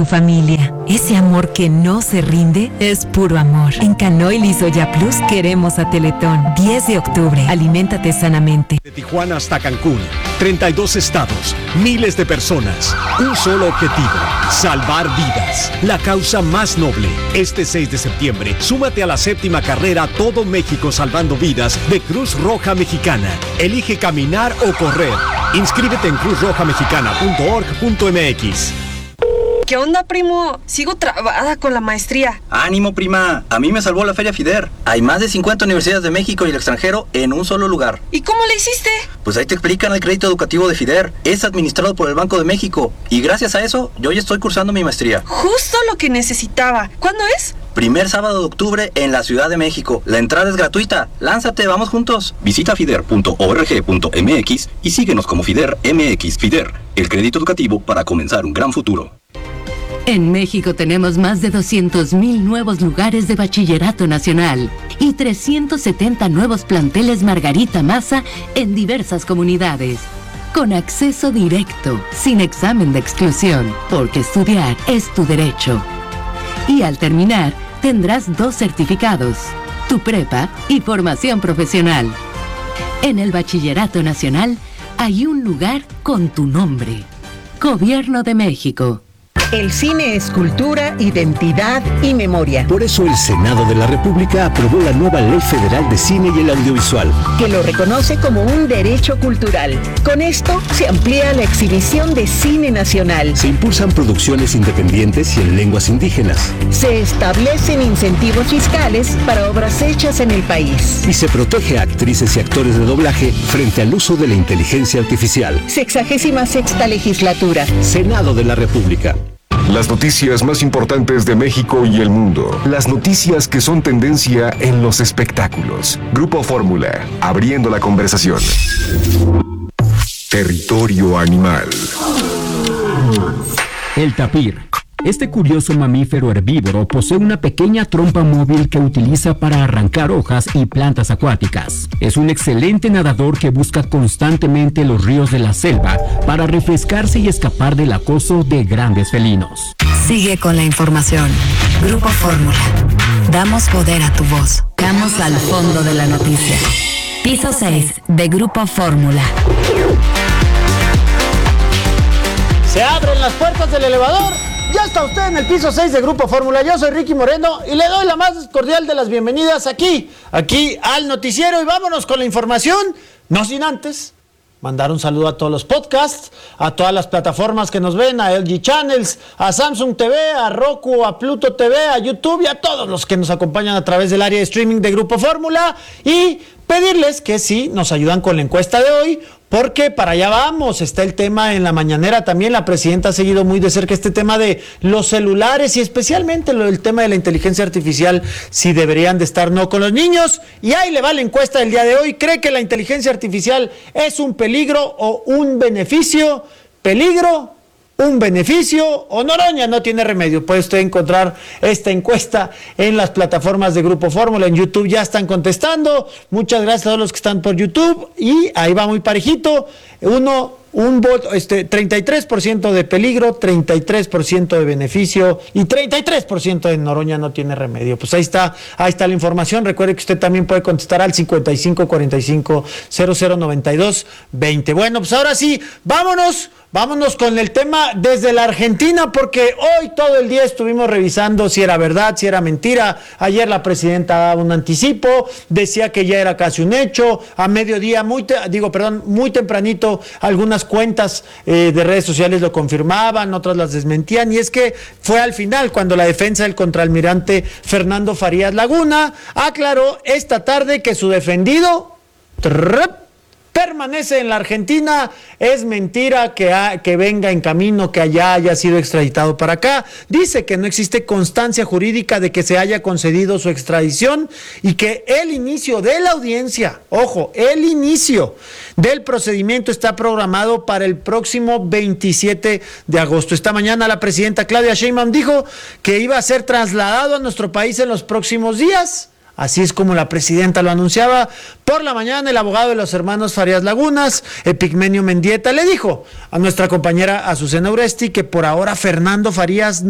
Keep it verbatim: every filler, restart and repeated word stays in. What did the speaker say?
su familia. Ese amor que no se rinde es puro amor. En Canoil y Soya Plus queremos a Teletón. diez de octubre. Aliméntate sanamente. De Tijuana hasta Cancún, treinta y dos estados, miles de personas, un solo objetivo, salvar vidas. La causa más noble. Este seis de septiembre, súmate a la séptima carrera Todo México Salvando Vidas de Cruz Roja Mexicana. Elige caminar o correr. Inscríbete en cruz roja mexicana punto org punto m x. ¿Qué onda, primo? Sigo trabada con la maestría. ¡Ánimo, prima! A mí me salvó la Feria FIDER. Hay más de cincuenta universidades de México y el extranjero en un solo lugar. ¿Y cómo le hiciste? Pues ahí te explican el crédito educativo de FIDER. Es administrado por el Banco de México. Y gracias a eso, yo ya estoy cursando mi maestría. Justo lo que necesitaba. ¿Cuándo es? Primer sábado de octubre en la Ciudad de México. La entrada es gratuita. Lánzate, vamos juntos. Visita fider punto org punto m x y síguenos como FIDER M X. FIDER, el crédito educativo para comenzar un gran futuro. En México tenemos más de doscientos mil nuevos lugares de bachillerato nacional y trescientos setenta nuevos planteles Margarita Maza en diversas comunidades. Con acceso directo, sin examen de exclusión, porque estudiar es tu derecho. Y al terminar, tendrás dos certificados, tu prepa y formación profesional. En el Bachillerato Nacional hay un lugar con tu nombre. Gobierno de México. El cine es cultura, identidad y memoria. Por eso el Senado de la República aprobó la nueva Ley Federal de Cine y el Audiovisual, que lo reconoce como un derecho cultural. Con esto se amplía la exhibición de cine nacional. Se impulsan producciones independientes y en lenguas indígenas. Se establecen incentivos fiscales para obras hechas en el país. Y se protege a actrices y actores de doblaje frente al uso de la inteligencia artificial. Sexagésima sexta legislatura. Senado de la República. Las noticias más importantes de México y el mundo. Las noticias que son tendencia en los espectáculos. Grupo Fórmula, abriendo la conversación. Territorio animal. El tapir. Este curioso mamífero herbívoro posee una pequeña trompa móvil que utiliza para arrancar hojas y plantas acuáticas. Es un excelente nadador que busca constantemente los ríos de la selva para refrescarse y escapar del acoso de grandes felinos. Sigue con la información. Grupo Fórmula. Damos poder a tu voz. Vamos al fondo de la noticia. Piso seis de Grupo Fórmula. Se abren las puertas del elevador. Ya está usted en el piso seis de Grupo Fórmula. Yo soy Ricky Moreno y le doy la más cordial de las bienvenidas aquí, aquí al noticiero. Y vámonos con la información, no sin antes mandar un saludo a todos los podcasts, a todas las plataformas que nos ven, a L G Channels, a Samsung T V, a Roku, a Pluto T V, a YouTube y a todos los que nos acompañan a través del área de streaming de Grupo Fórmula. Y pedirles que sí nos ayudan con la encuesta de hoy, porque para allá vamos. Está el tema en la mañanera también. La presidenta ha seguido muy de cerca este tema de los celulares y especialmente el tema de la inteligencia artificial, si deberían de estar no con los niños. Y ahí le va la encuesta del día de hoy. ¿Cree que la inteligencia artificial es un peligro o un beneficio? ¿Peligro? ¿Un beneficio o Noroña no tiene remedio? Puede usted encontrar esta encuesta en las plataformas de Grupo Fórmula. En YouTube ya están contestando. Muchas gracias a todos los que están por YouTube. Y ahí va muy parejito. Uno, un voto, este, treinta y tres por ciento de peligro, treinta y tres por ciento de beneficio y treinta y tres por ciento de Noroña no tiene remedio. Pues ahí está, ahí está la información. Recuerde que usted también puede contestar al cincuenta y cinco cuarenta y cinco cero cero noventa y dos veinte. Bueno, pues ahora sí, vámonos. Vámonos con el tema desde la Argentina, porque hoy todo el día estuvimos revisando si era verdad, si era mentira. Ayer la presidenta daba un anticipo, decía que ya era casi un hecho. A mediodía, muy te, digo, perdón, muy tempranito, algunas cuentas eh, de redes sociales lo confirmaban, otras las desmentían. Y es que fue al final cuando la defensa del contraalmirante Fernando Farías Laguna aclaró esta tarde que su defendido trrr, permanece en la Argentina. Es mentira que, ha, que venga en camino, que allá haya sido extraditado para acá. Dice que no existe constancia jurídica de que se haya concedido su extradición y que el inicio de la audiencia, ojo, el inicio del procedimiento está programado para el próximo veintisiete de agosto. Esta mañana la presidenta Claudia Sheinbaum dijo que iba a ser trasladado a nuestro país en los próximos días. Así es como la presidenta lo anunciaba. Por la mañana, el abogado de los hermanos Farías Lagunas, Epigmenio Mendieta, le dijo a nuestra compañera Azucena Uresti que por ahora Fernando Farías